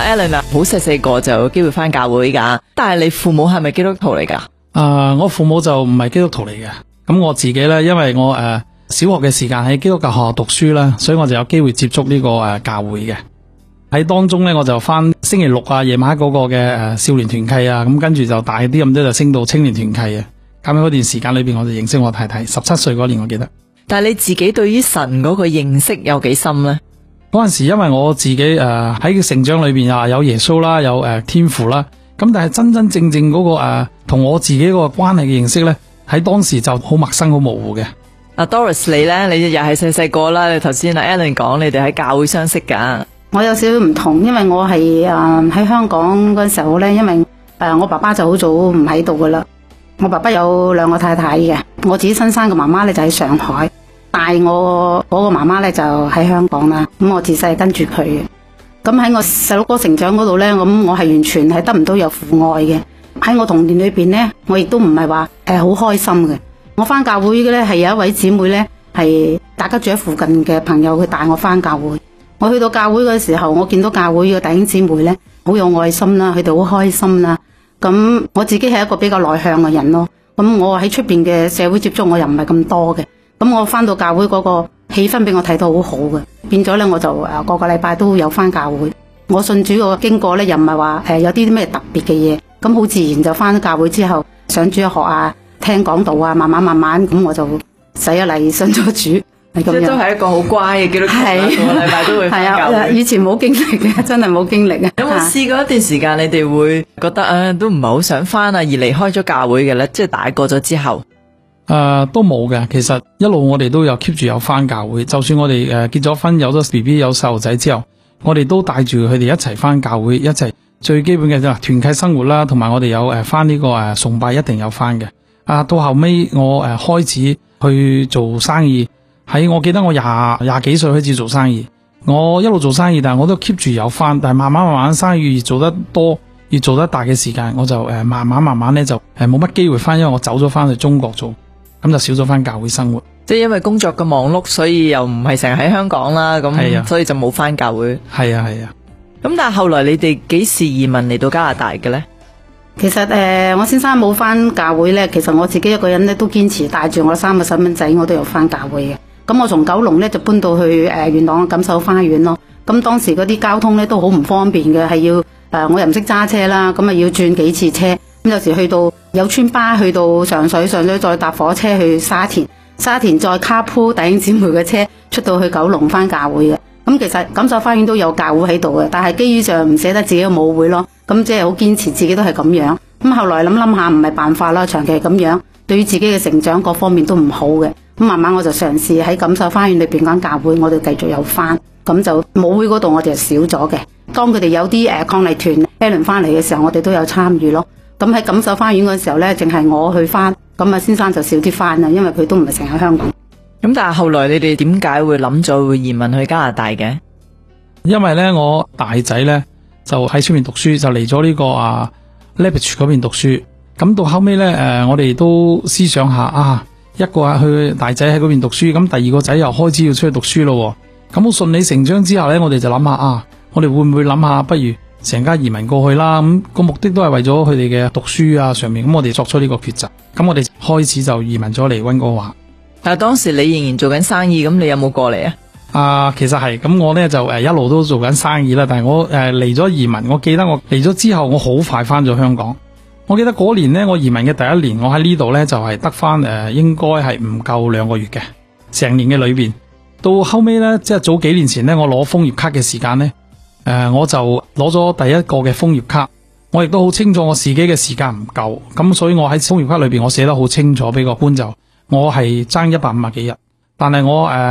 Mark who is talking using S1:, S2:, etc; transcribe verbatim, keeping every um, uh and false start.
S1: Alan 啊，好細細個就有機會翻教會噶，但係你父母係咪基督徒嚟噶？
S2: 啊、呃，我父母就唔係基督徒嚟嘅。咁我自己咧，因為我誒、呃、小學嘅時間喺基督教學校讀書啦，所以我就有機會接觸呢、這個誒、呃、教會嘅。喺當中咧，我就翻星期六啊夜晚嗰個嘅誒、呃、少年團契啊，咁跟住就大啲咁多就升到青年團契啊。咁喺嗰段時間裏邊，我就認識我太太，十七歲嗰年我記得。
S1: 但係你自己對於神嗰個認識有幾深呢？
S2: 嗰陣時因為我自己誒喺、呃、成長裏邊啊有耶穌啦，有誒、呃、天父啦，咁但係真真正正嗰、那個誒同、呃、我自己嗰個關係嘅認識咧，喺當時就好陌生好模糊嘅。
S1: 阿 Doris 你咧，你又係細細個啦，你頭先阿 Alan 講你哋喺教會相識噶。
S3: 我有少少唔同，因為我係誒喺香港嗰時候咧，因為誒、呃、我爸爸就好早唔喺度噶啦。我爸爸有兩個太太嘅，我自己親生嘅媽媽咧就喺上海，帶我嗰個媽媽咧就喺香港啦。咁我自細跟住佢嘅，咁喺我細佬哥成長嗰度咧，咁我係完全係得唔到有父愛嘅。喺我童年裏邊咧，我亦都唔係話誒好開心嘅。我翻教會嘅咧係有一位姊妹咧，係大家住喺附近嘅朋友，佢帶我翻教會。我去到教會嘅時候，我見到教會嘅弟兄姊妹咧好有愛心啦，佢哋好開心啦。咁我自己係一個比較內向嘅人咯，咁我喺出邊嘅社會接觸我又唔係咁多嘅，咁我翻到教會嗰個氣氛俾我睇到好好嘅，變咗咧我就誒個個禮拜都有翻教會。我信主個經過咧又唔係話誒有啲咩特別嘅嘢，咁好自然就翻咗教會之後上主日學啊，聽講道啊，慢慢慢慢咁我就洗咗禮信咗主。即
S1: 係都係一個好乖嘅基督徒，個禮拜都會翻教會。係啊，
S3: 以前冇經歷嘅，真係冇經歷啊。
S1: 有冇試過一段時間，你哋會覺得啊，都唔係好想翻啊，而離開咗教會嘅咧？即係大個咗之後，
S2: 誒、呃，都冇嘅。其實一路我哋都有 keep 住有翻教會，就算我哋誒、呃、結咗婚，有咗 B B 有細路仔之後，我哋都帶住佢哋一齊翻教會，一齊最基本嘅就係團契生活啦，同埋我哋有誒翻呢個誒崇拜一定有翻嘅。啊，到後尾我誒、呃、開始去做生意。喺我記得我廿廿幾歲開始做生意，我一路做生意，但係我都 keep 住有翻，但係慢慢慢慢生意越做得多，越做得大嘅時間，我就誒、呃、慢慢慢慢咧就誒冇乜機會翻，因為我走咗翻去中國做，咁就少咗翻教會生活。
S1: 即係因為工作嘅忙碌，所以又唔係成日喺香港啦，咁所以就冇翻教會。
S2: 係啊係啊。
S1: 咁但係後來你哋幾時移民嚟到加拿大嘅咧？
S3: 其實誒、呃，我先生冇翻教會咧，其實我自己一個人咧都堅持帶住我三個細蚊仔，我都有翻教會嘅。咁我從九龍咧就搬到去誒、呃、元朗錦繡花園咯。咁當時嗰啲交通咧都好唔方便嘅，係要誒、呃、我又唔識揸車啦，咁啊要轉幾次車。咁有時去到有村巴去到上水，上水再搭火車去沙田，沙田再卡鋪弟兄姊妹嘅車出到去九龍翻教會嘅。咁其實錦繡花園都有教會喺度嘅，但係基於上唔捨得自己嘅母會咯，咁即係好堅持自己都係咁樣。咁後來諗諗下唔係辦法啦，長期咁樣對於自己嘅成長各方面都唔好嘅。咁慢慢我就嘗試喺錦繡花園裏邊間教會，我哋繼續有翻，咁就母會嗰度我哋就少咗嘅。當佢哋有啲誒抗力團 Alan 翻嚟嘅時候，我哋都有參與咯。咁喺錦繡花園嗰時候咧，淨係我去翻，咁啊先生就少啲翻啦，因為佢都唔係成日喺香港。咁
S1: 但係後來你哋點解會諗咗會移民去加拿大嘅？
S2: 因為咧我大仔咧就喺出面讀書，就嚟咗呢個啊 Lethbridge 嗰邊讀書。咁到後尾咧誒，我哋都思想下啊。一個啊去大仔喺嗰邊讀書，咁第二個仔又開始要出去讀書咯。咁好順理成章之後呢，我哋就諗下啊，我哋會唔會諗下，不如成家移民過去啦？咁個目的都係為咗佢哋嘅讀書啊上面。咁我哋作出呢個抉擇。咁我哋開始就移民咗嚟溫哥華。
S1: 但係當時你仍然做緊生意，咁你有冇過嚟啊？
S2: 啊，其實係咁，我呢就誒一路都做緊生意啦。但係我誒嚟咗移民，我記得我嚟咗之後，我好快翻咗香港。我記得嗰年呢，我移民嘅第一年，我喺呢度呢就係得翻誒，應該係唔夠兩個月嘅，成年嘅裏邊。到後尾呢，即係早幾年前呢，我攞楓葉卡嘅時間呢，誒、呃，我就攞咗第一個嘅楓葉卡。我亦都好清楚我自己嘅時間唔夠，咁所以我喺楓葉卡裏邊，我寫得好清楚俾個官就，我係爭一百五十幾日，但係我誒。呃